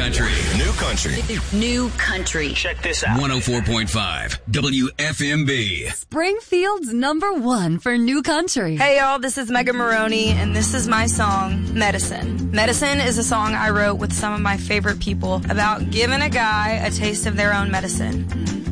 country. New country. New country. Check this out. 104.5 WFMB. Springfield's #1 for new country. Hey y'all, this is Megan Maroney, and this is my song, Medicine. Medicine is a song I wrote with some of my favorite people about giving a guy a taste of their own medicine.